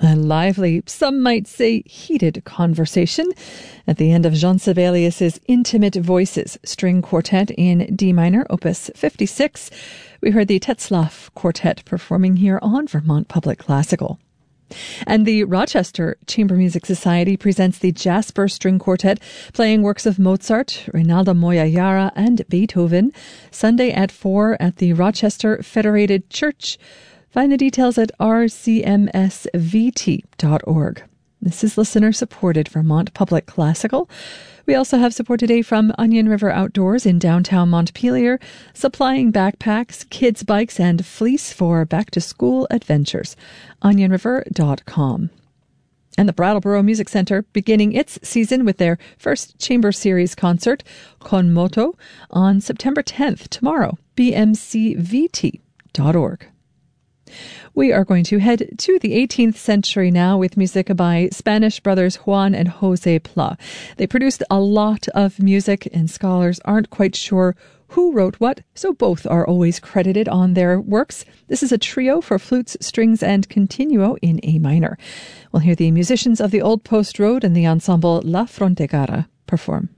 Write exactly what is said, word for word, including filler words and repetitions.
A lively, some might say heated conversation at the end of Jean Sibelius's Intimate Voices string quartet in D minor, opus fifty-six. We heard the Tetzlaff Quartet performing here on Vermont Public Classical. And the Rochester Chamber Music Society presents the Jasper String Quartet, playing works of Mozart, Reinaldo Moya-Yara, and Beethoven, Sunday at four at the Rochester Federated Church. Find the details at r c m s v t dot org. This is listener-supported Vermont Public Classical. We also have support today from Onion River Outdoors in downtown Montpelier, supplying backpacks, kids' bikes, and fleece for back-to-school adventures. onion river dot com. And the Brattleboro Music Center beginning its season with their first Chamber Series concert, Con Moto, on September tenth, tomorrow, b m c v t dot org. We are going to head to the eighteenth century now with music by Spanish brothers Juan and Jose Pla. They produced a lot of music, and scholars aren't quite sure who wrote what, so both are always credited on their works. This is a trio for flutes, strings, and continuo in A minor. We'll hear the musicians of the Old Post Road and the ensemble La Frontegara perform.